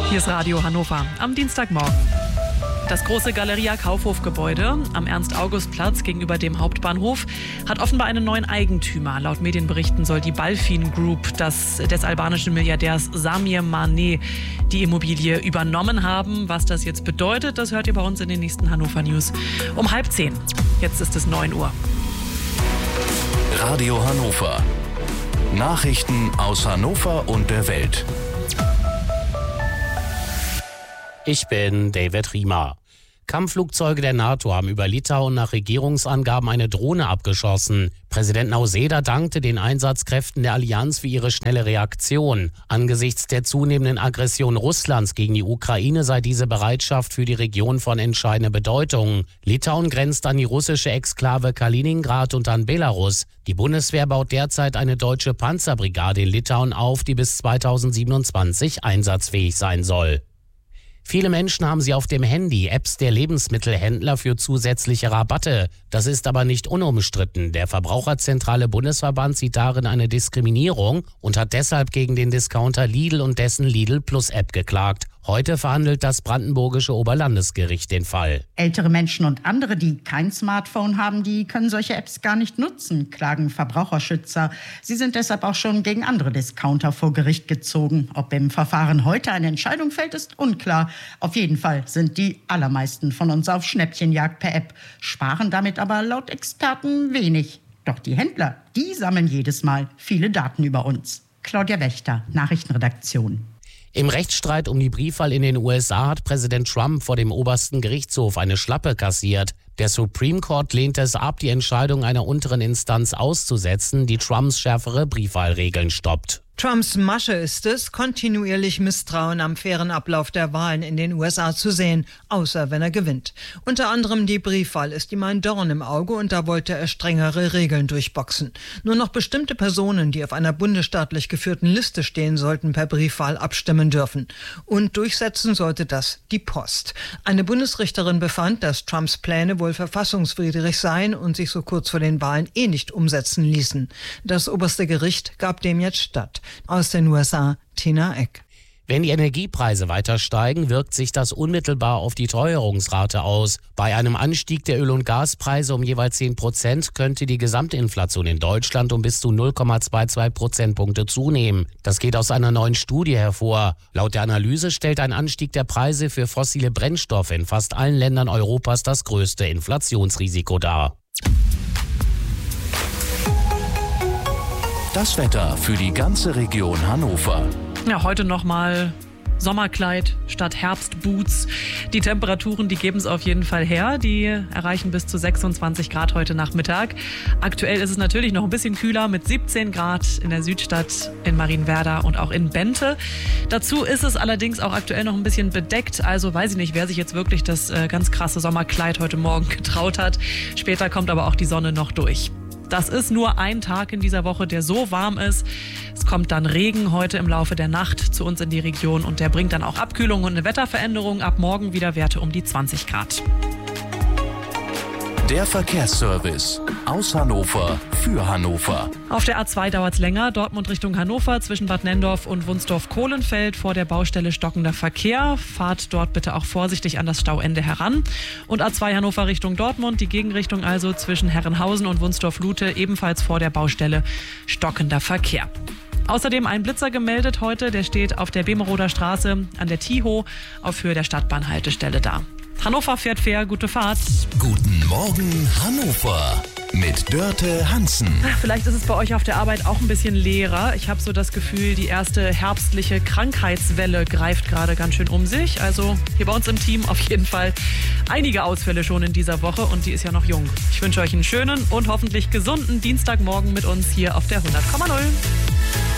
Hier ist Radio Hannover am Dienstagmorgen. Das große Galeria-Kaufhofgebäude am Ernst-August-Platz gegenüber dem Hauptbahnhof hat offenbar einen neuen Eigentümer. Laut Medienberichten soll die Balfin Group des albanischen Milliardärs Samir Mane die Immobilie übernommen haben. Was das jetzt bedeutet, das hört ihr bei uns in den nächsten Hannover News um 9:30. Jetzt ist es 9 Uhr. Radio Hannover. Nachrichten aus Hannover und der Welt. Ich bin David Riemer. Kampfflugzeuge der NATO haben über Litauen nach Regierungsangaben eine Drohne abgeschossen. Präsident Nausėda dankte den Einsatzkräften der Allianz für ihre schnelle Reaktion. Angesichts der zunehmenden Aggression Russlands gegen die Ukraine sei diese Bereitschaft für die Region von entscheidender Bedeutung. Litauen grenzt an die russische Exklave Kaliningrad und an Belarus. Die Bundeswehr baut derzeit eine deutsche Panzerbrigade in Litauen auf, die bis 2027 einsatzfähig sein soll. Viele Menschen haben sie auf dem Handy Apps der Lebensmittelhändler für zusätzliche Rabatte. Das ist aber nicht unumstritten. Der Verbraucherzentrale Bundesverband sieht darin eine Diskriminierung und hat deshalb gegen den Discounter Lidl und dessen Lidl Plus App geklagt. Heute verhandelt das brandenburgische Oberlandesgericht den Fall. Ältere Menschen und andere, die kein Smartphone haben, die können solche Apps gar nicht nutzen, klagen Verbraucherschützer. Sie sind deshalb auch schon gegen andere Discounter vor Gericht gezogen. Ob im Verfahren heute eine Entscheidung fällt, ist unklar. Auf jeden Fall sind die allermeisten von uns auf Schnäppchenjagd per App, sparen damit aber laut Experten wenig. Doch die Händler, die sammeln jedes Mal viele Daten über uns. Claudia Wächter, Nachrichtenredaktion. Im Rechtsstreit um die Briefwahl in den USA hat Präsident Trump vor dem obersten Gerichtshof eine Schlappe kassiert. Der Supreme Court lehnte es ab, die Entscheidung einer unteren Instanz auszusetzen, die Trumps schärfere Briefwahlregeln stoppt. Trumps Masche ist es, kontinuierlich Misstrauen am fairen Ablauf der Wahlen in den USA zu sehen, außer wenn er gewinnt. Unter anderem die Briefwahl ist ihm ein Dorn im Auge und da wollte er strengere Regeln durchboxen. Nur noch bestimmte Personen, die auf einer bundesstaatlich geführten Liste stehen, sollten per Briefwahl abstimmen dürfen. Und durchsetzen sollte das die Post. Eine Bundesrichterin befand, dass Trumps Pläne wohl verfassungswidrig seien und sich so kurz vor den Wahlen nicht umsetzen ließen. Das oberste Gericht gab dem jetzt statt. Aus den USA, Tina Eck. Wenn die Energiepreise weiter steigen, wirkt sich das unmittelbar auf die Teuerungsrate aus. Bei einem Anstieg der Öl- und Gaspreise um jeweils 10% könnte die Gesamtinflation in Deutschland um bis zu 0,22 Prozentpunkte zunehmen. Das geht aus einer neuen Studie hervor. Laut der Analyse stellt ein Anstieg der Preise für fossile Brennstoffe in fast allen Ländern Europas das größte Inflationsrisiko dar. Das Wetter für die ganze Region Hannover. Ja, heute nochmal Sommerkleid statt Herbstboots. Die Temperaturen, die geben es auf jeden Fall her. Die erreichen bis zu 26 Grad heute Nachmittag. Aktuell ist es natürlich noch ein bisschen kühler mit 17 Grad in der Südstadt, in Marienwerda und auch in Bente. Dazu ist es allerdings auch aktuell noch ein bisschen bedeckt. Also weiß ich nicht, wer sich jetzt wirklich das ganz krasse Sommerkleid heute Morgen getraut hat. Später kommt aber auch die Sonne noch durch. Das ist nur ein Tag in dieser Woche, der so warm ist. Es kommt dann Regen heute im Laufe der Nacht zu uns in die Region und der bringt dann auch Abkühlung und eine Wetterveränderung. Ab morgen wieder Werte um die 20 Grad. Der Verkehrsservice aus Hannover für Hannover. Auf der A2 dauert es länger. Dortmund Richtung Hannover zwischen Bad Nenndorf und Wunsdorf-Kohlenfeld vor der Baustelle stockender Verkehr. Fahrt dort bitte auch vorsichtig an das Stauende heran. Und A2 Hannover Richtung Dortmund, die Gegenrichtung also zwischen Herrenhausen und Wunsdorf-Lute, ebenfalls vor der Baustelle stockender Verkehr. Außerdem ein Blitzer gemeldet heute, der steht auf der Bemeroder Straße an der Tiho auf Höhe der Stadtbahnhaltestelle da. Hannover fährt fair, gute Fahrt. Guten Morgen Hannover mit Dörte Hansen. Vielleicht ist es bei euch auf der Arbeit auch ein bisschen leerer. Ich habe so das Gefühl, die erste herbstliche Krankheitswelle greift gerade ganz schön um sich. Also hier bei uns im Team auf jeden Fall einige Ausfälle schon in dieser Woche und die ist ja noch jung. Ich wünsche euch einen schönen und hoffentlich gesunden Dienstagmorgen mit uns hier auf der 100,0.